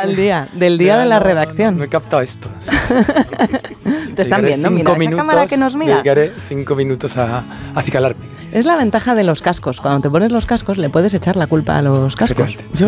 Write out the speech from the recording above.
del día de la redacción. No he captado esto. Te están viendo, mira, esa cámara que nos mira. Dedicaré 5 minutos a acicalarme. Es la ventaja de los cascos. Cuando te pones los cascos le puedes echar la culpa a los cascos. Yo